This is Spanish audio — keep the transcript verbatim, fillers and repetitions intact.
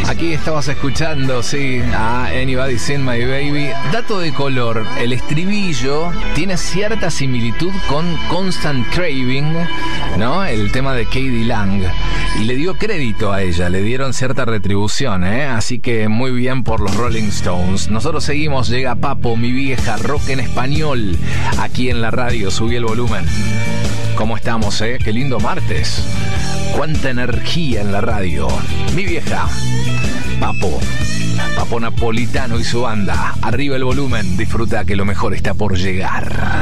Aquí estabas escuchando, sí, a Anybody Seen My Baby. Dato de color, el estribillo tiene cierta similitud con Constant Craving, ¿no? El tema de K D Lang. Y le dio crédito a ella, le dieron cierta retribución, ¿eh? Así que muy bien por los Rolling Stones. Nosotros seguimos, llega Papo, mi vieja, rock en español, aquí en la radio. Subí el volumen. ¿Cómo estamos, eh? Qué lindo martes. Cuánta energía en la radio. Mi vieja, Papo, Papo Napolitano y su banda. Arriba el volumen, disfruta que lo mejor está por llegar.